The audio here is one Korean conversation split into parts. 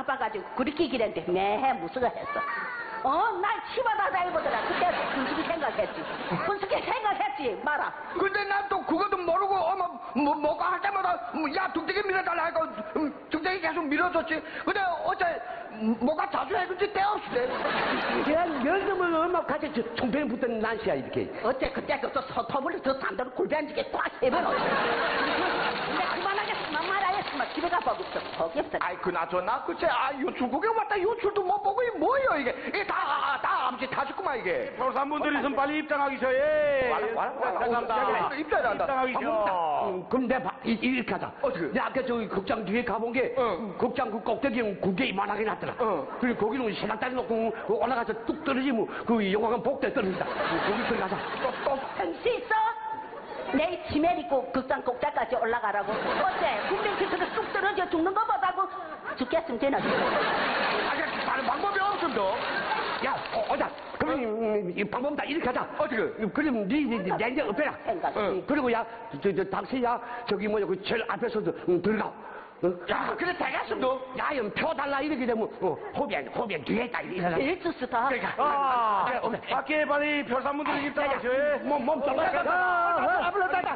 바빠가지고 그렇게 길했는데 내 무슨 거 했어. 날 치마다 달고더라. 그때 분수기 생각했지. 분수기 생각했지. 말아. 근데 난 또 그것도 모르고 뭐가 할 때마다 야 둥대기 밀어달라 하니까 둥대기 계속 밀어줬지. 근데 어째 뭐가 자주 해준지 때없이 돼. 그냥 연금을 얼마 같이 총평 붙던 난시야 이렇게. 어째 그때 그또 서터블리 저 산다로 골비 앉게 꽉 해버려. 근데 그만하겠으면 말하겠으면 집에 가 보겠어. 보겠어. 아이 그나저나 그치 유출국에 왔다 유출도 못 보고 이게 뭐예요 이게 다 아무지 다 죽구만 이게. 조사분들이 좀 빨리 입장하기 전에. 감사합니다. 입장한다. 입장하기 전. 그럼 내가 이렇게 하자. 어떻게? 내가 아까 저기 극장 뒤에 가본 게 극장 그 꼭대기는 국게 이만하게 놨더라. 그리고 거기는 세닥다리 놓고 올라가서 뚝 떨어지면 그 영화관 복도에 떨어진다. 거기 들어가자. 할수 있어? 내 치매 입고 극장 꼭대까지 올라가라고. 어째 군뱅키스를 쑥 떨어져 죽는 것보다고 죽겠으면 되나? 다른 방법이 없습니다. 야, 어자. 그럼 이 방법 다 이렇게 하자. 어떻게? 그럼 네 이제 엎해라. 그리고 야, 당신야 저기 뭐냐 그 제일 앞에서도 들어가. 야, 그래 되겠습니다. 야, 표 달라 이렇게 되면 호비엔 뒤에 있다 이러잖아. 제일 좋다. 밖에 빨리 별산분들이 입장하기 전에. 몸 잡아가. 앞으로 따다.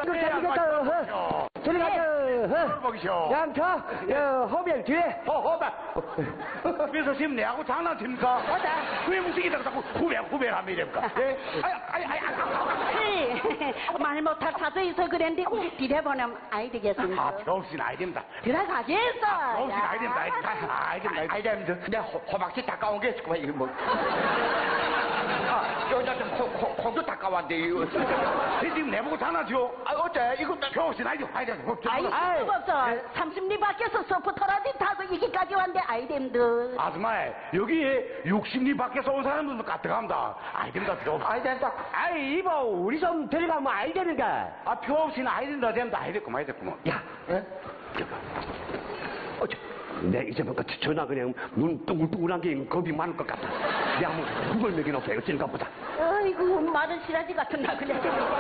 들어가자. 보기쇼. 양표, 호비엔 뒤에. 그래서 지금 내하고 장난칩니까? 왜 무식이다고 자꾸 후배하면 이reb니까? 말 못할 사정이 있어 그랬는데 뒤에 보내면 아이 되겠습니다. 없인 아이 됩니다. 들어가겠어. 없인 아이 됩니다. 아이 됩니다. 근데 호박씨 닦아온 게 있을까 이거 뭐. 여자 좀 콩도 닦아왔는데 이거. 지금 내보고 장난치오? 어째 이거 없인 아이 됩니다. 아이 수가 없어. 30리 밖에서 서프터라디 타고 여기까지 왔는데 아이 됩니다. 아줌마 여기에 60리 밖에서 온 사람들도 가득합니다. 아이 됩니다. 필요 없어. 아이 된다. 아이 이봐 우리 좀 데려가면 아이 되는가. 필요 없이는 아이 된다 됩니다. 아이 됐구만 아이 됐구만. 야, 내 이제부터 전화 그냥 눈 뚱글뚱글한 게 겁이 많을 것 같아. 내가 한번 그걸 먹여놓게 어찌는가 보자. 아이고 말은 시라지 같은 나 그냥.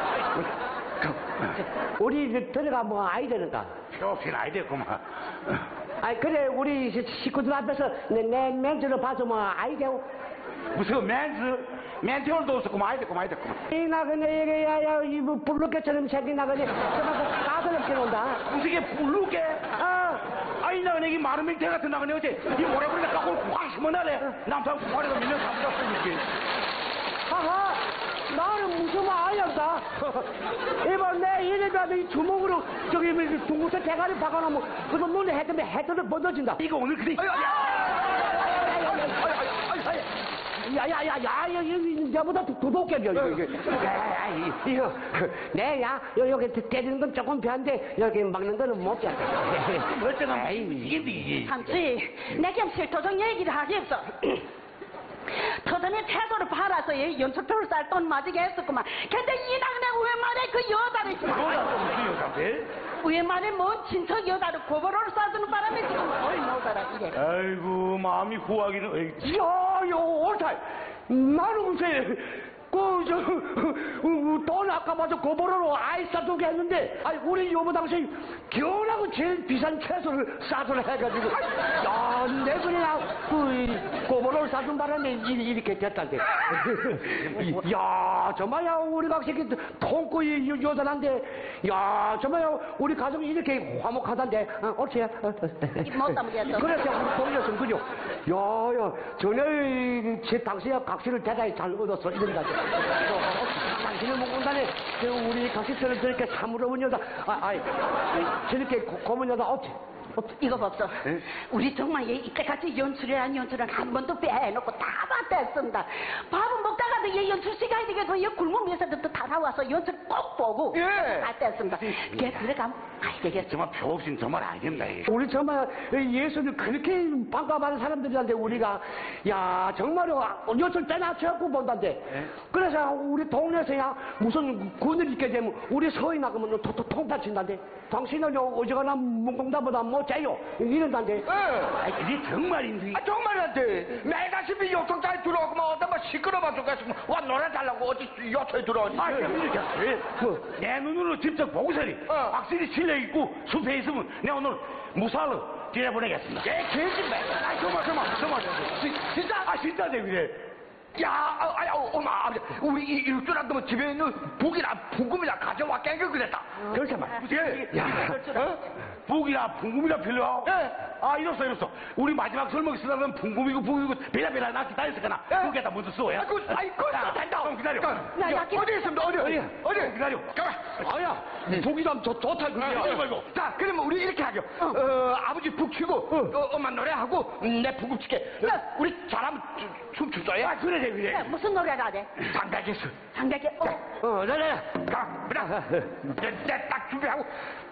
우리 들어가면 아이 되는가. 필요 없이는 아이 됐구만. 아이 그래 우리 식구들 앞에서 내 멘트를 봐서 뭐 아이 되고. 무슨 멘트홀도 없었구만 아이 됐구만 아이 됐구만. 이 나그네 이게 야야 이 불룩개처럼 생긴 나그네 저만큼 까다롭게 논다. 무슨 게 불룩해? 아이 나그네 이 마른 맹태 같은 나그네 어제 이 모래불에 갖고 확 심어나래. 남편 머리가 밀려 잡혔어 이렇게. 하하 나는 무슨 아이였다. 이번 내 이래도 이 주먹으로 저기 둥구서 대가리 박아놓으면 그거 눈에 해뜨면 번져진다. 이거 오늘 그래. 야야야야 내보다 도둑개려 이거 내야 여기 때리는 건 조금 배한데 여기 막는 거는 못 배워. 어쩌나 이게 삼치 내게 실토종 얘기를 하겠어. 터전에 태도를 팔아서 연출표를 쌀 돈 맞게 했었구만. 근데 이 나그네 왜 말해 그 여자를 왜 말해 뭔 친척 여자를 고보로를 쏴주는 바람에 지금 거의 못 알아 이래. 아이고 마음이 후하기는. 야요 옳다. 나는 글쎄 돈 아까봐서 고보로로 아이 싸두게 했는데 아이 우리 여보 당시 겨울하고 제일 비싼 채소를 싸서 해가지고 야 내 그냥 그 고보로를 싸준 바람에 이렇게 됐단데. 야 정말야 우리 각색이 통구이 여자란데 야 정말야 우리 가정이 이렇게 화목하단데 옳지. 못 담겠어. 그래서 돌렸으면 그죠. 야야 전에 제 당시에 각시를 대단히 잘 얻었어 이런 가지. 당신을 못 본다네. 우리 각시처럼 저렇게 사물없는 여자, 저렇게 고문 여자 없지? 이거 봤어. 우리 정말 이때까지 연출이란 연출은 한 번도 빼놓고 다 봤댔습니다. 밥은 먹다가도 얘 연출 시간이 되겠고 얘 굶은 면서부터 다 나와서 연출 꼭 보고 다 뺐습니다. 걔 들어가면 아이 되겠어. 정말 표 없인 정말 안 된다. 우리 정말 예수를 그렇게 반가워하는 사람들이란데 우리가 야 정말로 연출 빼놔쳐갖고 본단데. 그래서 우리 동네에서야 무슨 군을 있게 되면 우리 서희 나가면 통다 친단데. 당신은 어지간한 문공다보다 못해요 이런단데. 이게 정말인데. 정말인데 매일다시피 요청장에 들어오고 막 어떤 뭐 시끄러워 죽겠으면 와 노래달라고 어디 요청에 들어오지. 내 눈으로 직접 보고서니 확실히 실력 있고 숲에 있으면 내가 오늘 무사로 뒤에 보내겠습니다. 예, 개짓말. 아, 정말. 진짜? 아, 진짜네, 그래. 야, 엄마, 아버지, 우리 이 일주일한테 집에 있는 북이나 부금이나 가져왔겠게 그랬다. 그렇게 말. 야, 북이나 풍금이나 필요? 예. 아, 이렇소. 우리 마지막 설먹이 쓰다면 풍금이고 북이고 베라베라 나 기다렸을까나. 그게다 먼저 써야. 그거 된다. 좀 기다려. 야, 어디 있습니다, 어디? 기다려. 아야, 북이랑 좋다, 그게. 어디 말고. 자, 그러면 우리 이렇게 하죠. 아버지 북 치고, 엄마 노래하고, 내 부금 칠게. 우리 잘하면 춤추자. 아, 그래. 무슨 노래를 하래? 상가겠어. 상대게, 네. 가, 그래. 내딱 준비하고.